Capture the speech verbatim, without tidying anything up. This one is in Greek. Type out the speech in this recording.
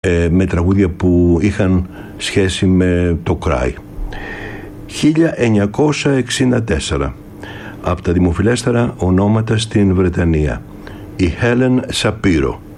ε, με τραγούδια που είχαν σχέση με το κράι. χίλια εννιακόσια εξήντα τέσσερα, από τα δημοφιλέστερα ονόματα στην Βρετανία, η Helen Shapiro.